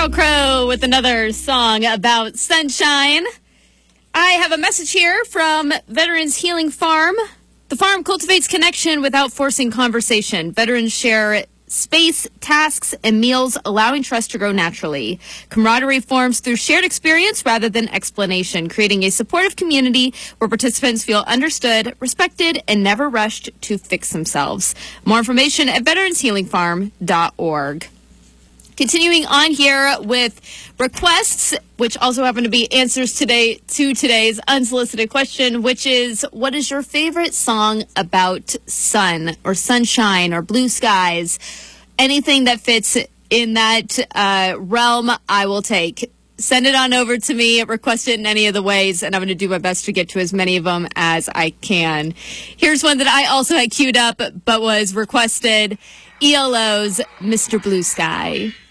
Sheryl Crow with another song about sunshine. I have a message here from Veterans Healing Farm. The farm cultivates connection without forcing conversation. Veterans share space, tasks, and meals, allowing trust to grow naturally. Camaraderie forms through shared experience rather than explanation, creating a supportive community where participants feel understood, respected, and never rushed to fix themselves. More information at veteranshealingfarm.org. Continuing on here with requests, which also happen to be answers today to today's unsolicited question, which is, what is your favorite song about sun or sunshine or blue skies? Anything that fits in that realm, I will take. Send it on over to me, request it in any of the ways, and I'm going to do my best to get to as many of them as I can. Here's one that I also had queued up but was requested, ELO's Mr. Blue Sky.